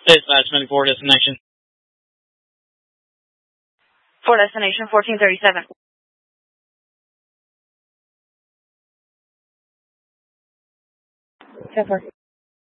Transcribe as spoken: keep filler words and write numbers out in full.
Dispatch ninety-four, destination. For destination fourteen thirty-seven. So far.